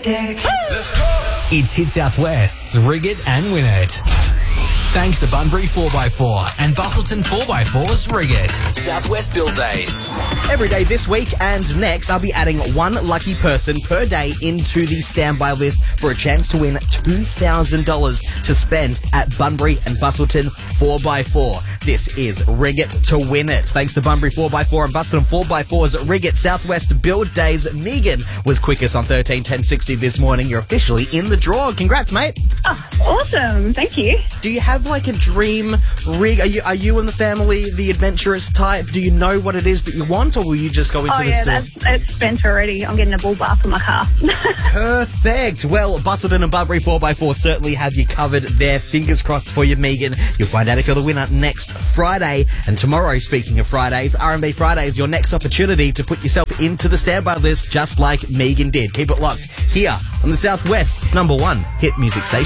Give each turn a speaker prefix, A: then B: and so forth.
A: dick.
B: Let's go!
C: It's Hit Southwest's Rig It and Win It. Thanks to Bunbury 4x4 and Bustleton 4x4's Rig It. Southwest Build Days.
D: Every day this week and next, I'll be adding one lucky person per day into the standby list for a chance to win $2,000 to spend at Bunbury and Bustleton 4x4. This is Rig It to Win It. Thanks to Bunbury 4x4 and Bustleton 4x4's Rig It Southwest Build Days. Megan was quickest on 131060 this morning. You're officially in the draw. Congrats, mate.
E: Oh, awesome. Thank you.
D: Do you have like a dream rig? Are you and the family the adventurous type? Do you know what it is that you want, or will you just go into the store?
E: It's spent already. I'm getting a bull bar for my car.
D: Perfect. Well, Bustleton and Bunbury 4x4 certainly have you covered there. Fingers crossed for you, Megan. You'll find out if you're the winner next Friday. And tomorrow, speaking of Fridays, R&B Friday is your next opportunity to put yourself into the standby list just like Megan did. Keep it locked here on the Southwest's #1 hit music station.